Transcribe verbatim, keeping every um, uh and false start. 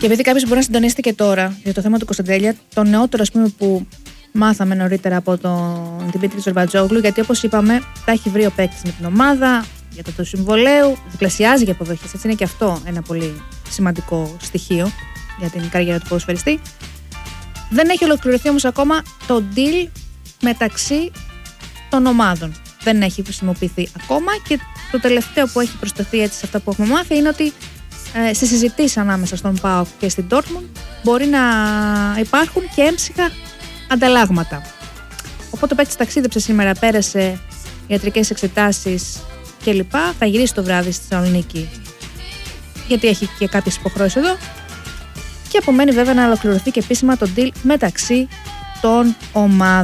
Και επειδή κάποιος μπορεί να συντονίσετε και τώρα για το θέμα του Κωνσταντέλια, το νεότερο, ας πούμε, που μάθαμε νωρίτερα από τον Δημήτρη Τζορμπατζόγλου, γιατί όπως είπαμε, τα έχει βρει ο παίκτης με την ομάδα για το του συμβολέου, διπλασιάζει για αποδοχές. Έτσι είναι και αυτό ένα πολύ σημαντικό στοιχείο για την καριέρα του ποδοσφαιριστή. Δεν έχει ολοκληρωθεί όμως ακόμα το deal μεταξύ των ομάδων. Δεν έχει χρησιμοποιηθεί ακόμα και το τελευταίο που έχει προσθεθεί έτσι σε αυτά που έχουμε μάθει είναι ότι ε, σε συζητήσεις ανάμεσα στον ΠΑΟΚ και στην Dortmund μπορεί να υπάρχουν και έμψυχα ανταλλάγματα. Οπότε ο παίκτης ταξίδεψε σήμερα, πέρασε ιατρικές εξετάσεις κλπ. Θα γυρίσει το βράδυ στη Θεσσαλονίκη, γιατί έχει και κάποιες υποχρεώσεις εδώ. Και απομένει βέβαια να ολοκληρωθεί και επίσημα το deal μεταξύ των ομάδων.